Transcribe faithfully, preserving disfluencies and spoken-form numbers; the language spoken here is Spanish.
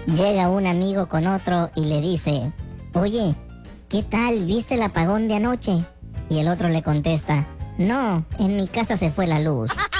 Llega un amigo con otro y le dice: oye, ¿qué tal? ¿Viste el apagón de anoche? Y el otro le contesta: no, en mi casa se fue la luz.